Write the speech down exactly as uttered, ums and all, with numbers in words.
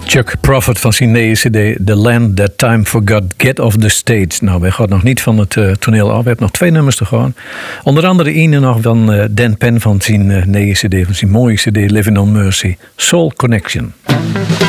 Chuck Prophet van zijn nieuwe cd The Land That Time Forgot, Get Off The Stage. Nou, wij gaan nog niet van het uh, toneel af. We hebben nog twee nummers te gaan. Onder andere een nog van uh, Dan Penn van zijn uh, nieuwe cd, van zijn mooie cd Living on Mercy, Soul Connection.